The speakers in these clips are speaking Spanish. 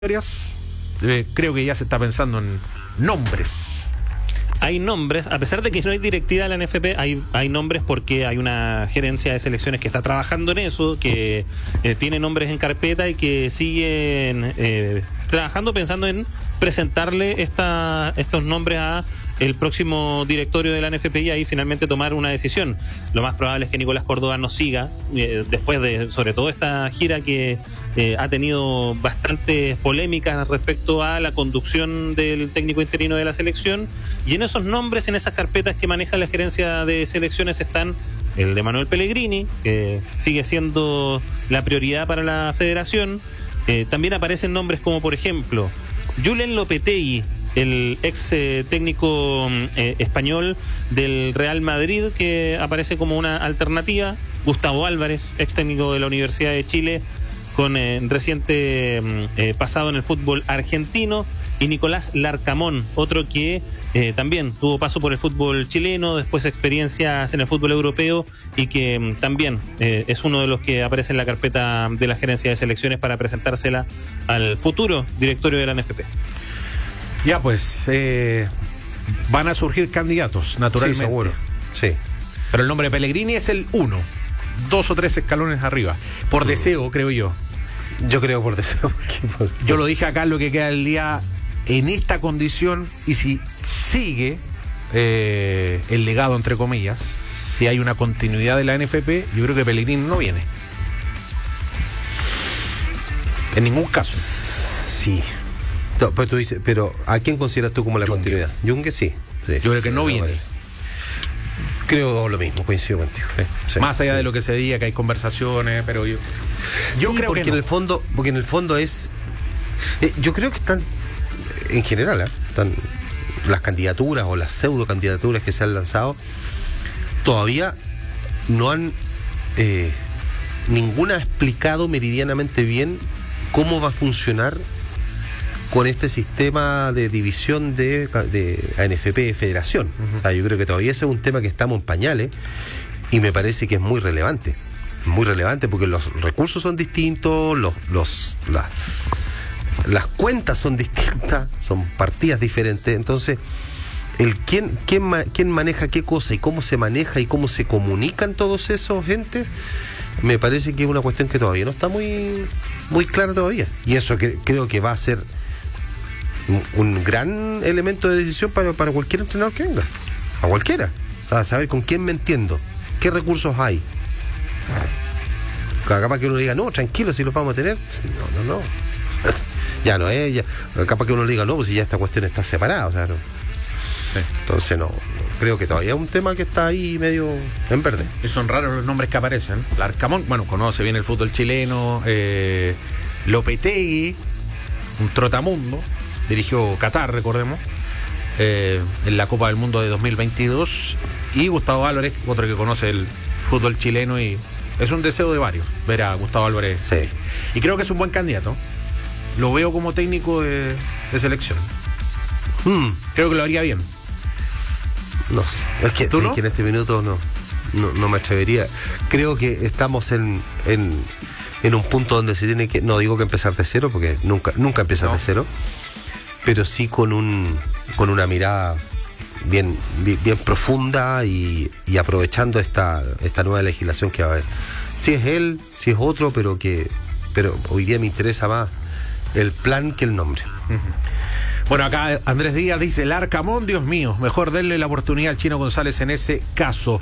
Creo que ya se está pensando en nombres. Hay nombres, a pesar de que no hay directiva de la NFP, hay nombres porque hay una gerencia de selecciones que está trabajando en eso, que tiene nombres en carpeta y que siguen trabajando pensando en presentarle estos nombres a el próximo directorio de la NFP y ahí finalmente tomar una decisión. Lo más probable es que Nicolás Córdoba nos siga después de, sobre todo, esta gira que ha tenido bastantes polémicas respecto a la conducción del técnico interino de la selección, y en esos nombres, en esas carpetas que maneja la gerencia de selecciones están el de Manuel Pellegrini, que sigue siendo la prioridad para la federación. También aparecen nombres como, por ejemplo, Julen Lopetegui, el ex técnico español del Real Madrid, que aparece como una alternativa. Gustavo Álvarez, ex técnico de la Universidad de Chile, con reciente pasado en el fútbol argentino. Y Nicolás Larcamón, otro que también tuvo paso por el fútbol chileno, después experiencias en el fútbol europeo, y que también es uno de los que aparece en la carpeta de la gerencia de selecciones para presentársela al futuro directorio de la NFP. Ya pues, van a surgir candidatos, naturalmente. Sí, seguro. Sí. Pero el nombre de Pellegrini es el 1, 2 o 3 escalones arriba. Por deseo, creo yo. Yo creo por deseo. Yo lo dije acá, lo que queda del día en esta condición, y si sigue el legado, entre comillas, si hay una continuidad de la NFP, yo creo que Pellegrini no viene. En ningún caso. Sí. Pero tú dices, pero ¿a quién consideras tú como la continuidad? Junge sí. Yo creo que no viene. Vale. Creo lo mismo, coincido contigo. Sí. Más allá de lo que se diga, que hay conversaciones, pero yo creo porque que no. Porque en el fondo es, yo creo que están, en general, están las candidaturas o las pseudo candidaturas que se han lanzado, todavía no han ninguna ha explicado meridianamente bien cómo va a funcionar con este sistema de división de ANFP Federación. Uh-huh. O sea, yo creo que todavía ese es un tema que estamos en pañales, y me parece que es muy relevante porque los recursos son distintos, las cuentas son distintas, son partidas diferentes. Entonces, quién maneja qué cosa y cómo se maneja y cómo se comunican todos esos entes, me parece que es una cuestión que todavía no está muy, muy clara todavía. Y eso creo que va a ser un gran elemento de decisión para cualquier entrenador que venga, a cualquiera. O sea, saber con quién me entiendo, qué recursos hay. Capaz que uno diga, no, tranquilo, si los vamos a tener. No. Ya no es, ya. Capaz que uno diga, no, pues si ya esta cuestión está separada, o sea, no. Sí. Entonces no, creo que todavía es un tema que está ahí medio en verde. Y son raros los nombres que aparecen. Larcamón, bueno, conoce bien el fútbol chileno. Lopetegui, un trotamundo, dirigió Qatar, recordemos, en la Copa del Mundo de 2022. Y Gustavo Álvarez, otro que conoce el fútbol chileno, y es un deseo de varios ver a Gustavo Álvarez. Sí. Y creo que es un buen candidato. Lo veo como técnico de selección. Creo que lo haría bien. No sé. Es que, ¿tú no? Que en este minuto no me atrevería. Creo que estamos en un punto donde se tiene que, no digo que empezar de cero, porque nunca empezar de cero, pero sí con una mirada bien profunda y aprovechando esta nueva legislación que va a haber. Si es él, si es otro, pero hoy día me interesa más el plan que el nombre. Uh-huh. Bueno, acá Andrés Díaz dice, Larcamón, Dios mío, mejor denle la oportunidad al Chino González en ese caso.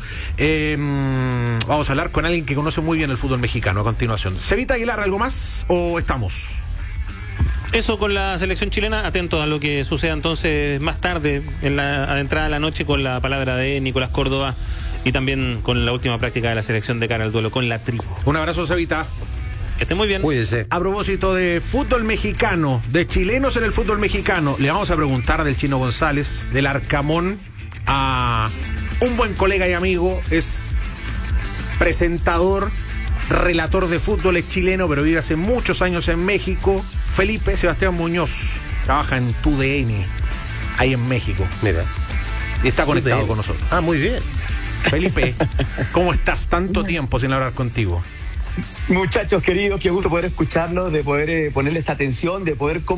Vamos a hablar con alguien que conoce muy bien el fútbol mexicano a continuación. Cevita Aguilar, ¿algo más o estamos? Eso con la selección chilena, atento a lo que suceda entonces más tarde, a la entrada de la noche, con la palabra de Nicolás Córdoba y también con la última práctica de la selección de cara al duelo con la Tri. Un abrazo, Cevita. Que esté muy bien. Cuídese. A propósito de fútbol mexicano, de chilenos en el fútbol mexicano, le vamos a preguntar del Chino González, del Arcamón, a un buen colega y amigo, es presentador, relator de fútbol, es chileno, pero vive hace muchos años en México. Felipe Sebastián Muñoz trabaja en TUDN, ahí en México. Mira. Y está conectado con nosotros. Ah, muy bien. Felipe, ¿cómo estás? Tanto tiempo sin hablar contigo. Muchachos queridos, qué gusto poder escucharlos, de poder ponerles atención, de poder